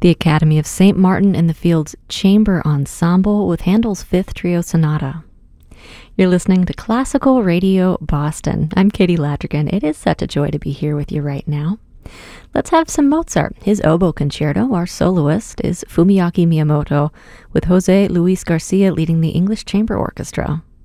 the Academy of St. Martin and the Fields Chamber Ensemble with Handel's Fifth Trio Sonata. You're listening to Classical Radio Boston. I'm Katie Ladrigan. It is such a joy to be here with you right now. Let's have some Mozart. His oboe concerto, our soloist, is Fumiaki Miyamoto, with Jose Luis Garcia leading the English Chamber Orchestra.